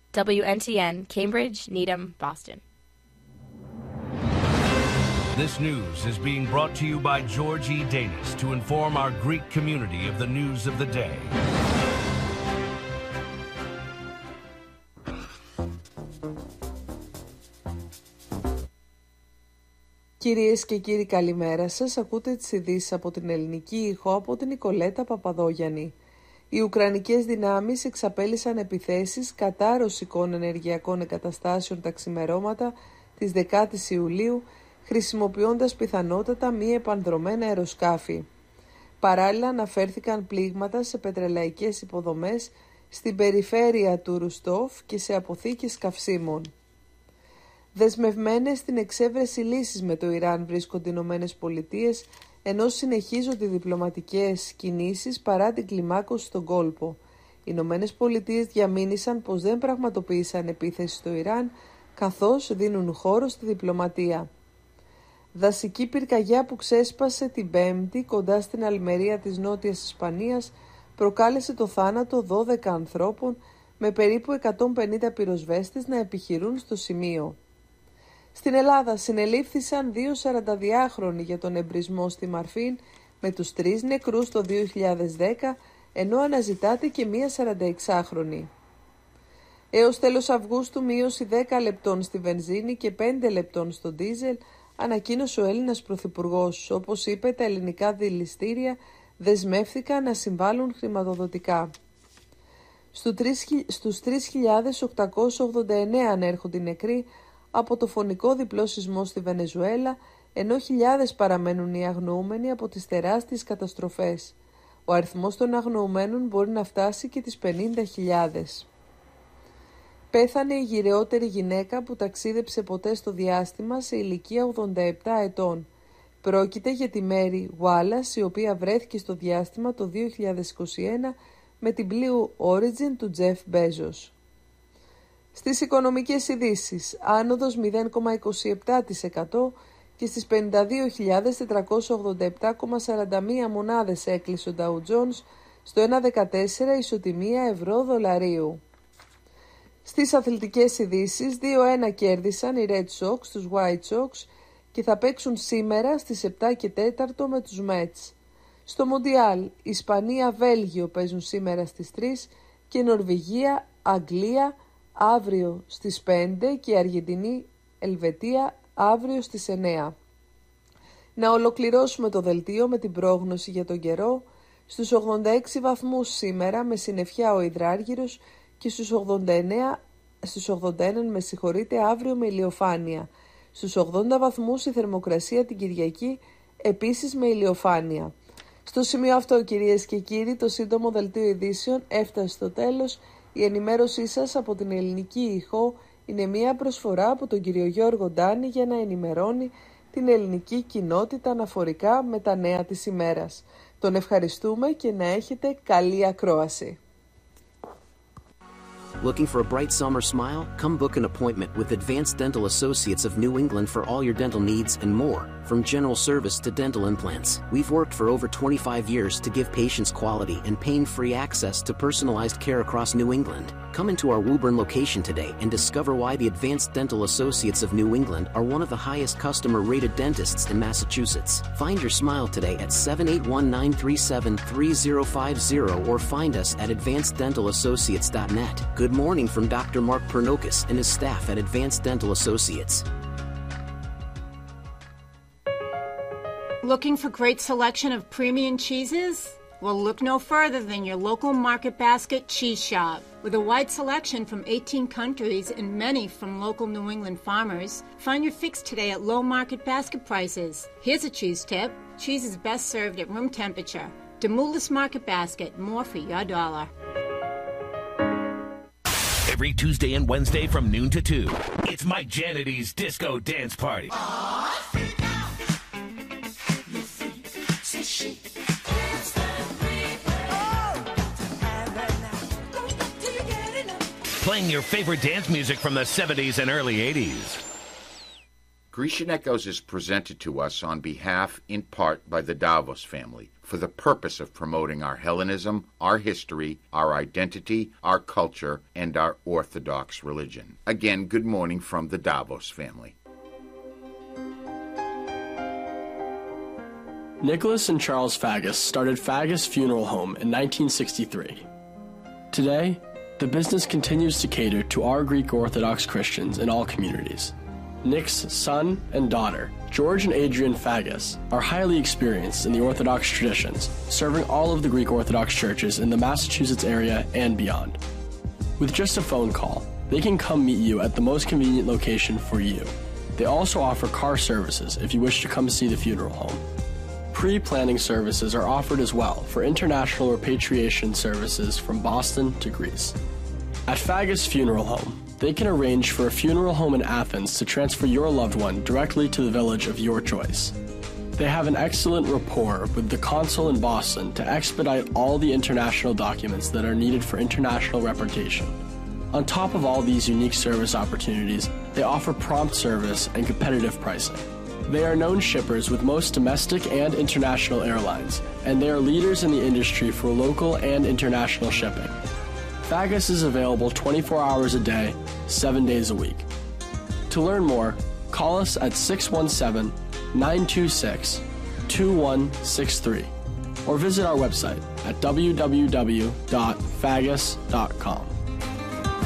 WNTN, Cambridge, Needham, Boston. This news is being brought to you by George E. Danis to inform our Greek community of the news of the day. Κυρίες και κύριοι, καλημέρα σας. Ακούτε τις ειδήσεις από την ελληνική ηχό από την Νικολέτα Παπαδόγιαννη. Οι Ουκρανικές δυνάμεις εξαπέλυσαν επιθέσεις κατά ρωσικών ενεργειακών εγκαταστάσεων τα ξημερώματα της 10ης Ιουλίου, χρησιμοποιώντας πιθανότατα μη επανδρομένα αεροσκάφη. Παράλληλα αναφέρθηκαν πλήγματα σε πετρελαϊκές υποδομές στην περιφέρεια του Ρουστόφ και σε αποθήκες καυσίμων. Δεσμευμένες στην εξέβρεση λύσης με το Ιράν βρίσκονται οι Ηνωμένες Πολιτείες, ενώ συνεχίζονται οι διπλωματικές κινήσεις παρά την κλιμάκωση στον κόλπο. Οι Ηνωμένες Πολιτείες διαμήνυσαν πως δεν πραγματοποίησαν επίθεση στο Ιράν, καθώς δίνουν χώρο στη διπλωματία. Δασική πυρκαγιά που ξέσπασε την Πέμπτη κοντά στην Αλμερία της Νότιας Ισπανίας προκάλεσε το θάνατο 12 ανθρώπων, με περίπου 150 πυροσβέστες να επιχειρούν στο σημείο. Στην Ελλάδα συνελήφθησαν 2 42χρονοι για τον εμπρισμό στη Μαρφίν, με τους 3 νεκρούς το 2010, ενώ αναζητάται και μία 46χρονη. Έως τέλος Αυγούστου μείωση 10 λεπτών στη βενζίνη και 5 λεπτών στο ντίζελ, ανακοίνωσε ο Έλληνας Πρωθυπουργός. Όπως είπε, τα ελληνικά δηληστήρια δεσμεύθηκαν να συμβάλλουν χρηματοδοτικά. Στους 3.889 ανέρχονται οι νεκροί από το φωνικό διπλό σεισμό στη Βενεζουέλα, ενώ χιλιάδες παραμένουν οι αγνοούμενοι από τις τεράστιες καταστροφές. Ο αριθμός των αγνοουμένων μπορεί να φτάσει και τις 50.000. Πέθανε η γυρεότερη γυναίκα που ταξίδεψε ποτέ στο διάστημα σε ηλικία 87 ετών. Πρόκειται για τη Μέρι Γουάλας, η οποία βρέθηκε στο διάστημα το 2021 με την Blue Origin του Τζεφ Μπέζος. Στις οικονομικές ειδήσεις, άνοδος 0,27% και στις 52.487,41 μονάδες έκλεισε ο Dow Jones στο 1,14 ισοτιμία ευρώ-δολαρίου. Στις αθλητικές ειδήσεις, 2-1 κέρδισαν οι Red Sox τους White Sox και θα παίξουν σήμερα στις 7 και 4 με τους Mets. Στο Μοντιάλ, Ισπανία-Βέλγιο παίζουν σήμερα στις 3 και Νορβηγία-Αγγλία αύριο στις 5 και Αργεντινή-Ελβετία αύριο στις 9. Να ολοκληρώσουμε το δελτίο με την πρόγνωση για τον καιρό. Στους 86 βαθμούς σήμερα με συννεφιά ο υδράργυρος και στους 81 αύριο με ηλιοφάνεια. Στους 80 βαθμούς η θερμοκρασία την Κυριακή, επίσης με ηλιοφάνεια. Στο σημείο αυτό, κυρίες και κύριοι, το σύντομο δελτίο ειδήσεων έφτασε στο τέλος. Η ενημέρωσή σας από την ελληνική ηχό είναι μια προσφορά από τον κύριο Γιώργο Ντάνη για να ενημερώνει την ελληνική κοινότητα αναφορικά με τα νέα της ημέρας. Τον ευχαριστούμε και να έχετε καλή ακρόαση. Looking for a bright summer smile? Come book an appointment with Advanced Dental Associates of New England for all your dental needs and more, from general service to dental implants. We've worked for over 25 years to give patients quality and pain-free access to personalized care across New England. Come into our Woburn location today and discover why the Advanced Dental Associates of New England are one of the highest customer-rated dentists in Massachusetts. Find your smile today at 781-937-3050 or find us at advanceddentalassociates.net. Good morning from Dr. Mark Pernokis and his staff at Advanced Dental Associates. Looking for great selection of premium cheeses? Well, look no further than your local Market Basket cheese shop. With a wide selection from 18 countries and many from local New England farmers, find your fix today at low Market Basket prices. Here's a cheese tip. Cheese is best served at room temperature. Demoulas Market Basket, more for your dollar. Every Tuesday and Wednesday from noon to 2, it's Mike Janity's Disco Dance Party. Playing your favorite dance music from the 70s and early 80s. Grecian Echoes is presented to us on behalf, in part, by the Davos family for the purpose of promoting our Hellenism, our history, our identity, our culture, and our Orthodox religion. Again, good morning from the Davos family. Nicholas and Charles Fagus started Fagus Funeral Home in 1963. Today, the business continues to cater to our Greek Orthodox Christians in all communities. Nick's son and daughter, George and Adrian Fagus, are highly experienced in the Orthodox traditions, serving all of the Greek Orthodox churches in the Massachusetts area and beyond. With just a phone call, they can come meet you at the most convenient location for you. They also offer car services if you wish to come see the funeral home. Pre-planning services are offered as well for international repatriation services from Boston to Greece. At Fagus Funeral Home, they can arrange for a funeral home in Athens to transfer your loved one directly to the village of your choice. They have an excellent rapport with the consul in Boston to expedite all the international documents that are needed for international repatriation. On top of all these unique service opportunities, they offer prompt service and competitive pricing. They are known shippers with most domestic and international airlines, and they are leaders in the industry for local and international shipping. Fagus is available 24 hours a day, 7 days a week. To learn more, call us at 617-926-2163 or visit our website at www.fagus.com.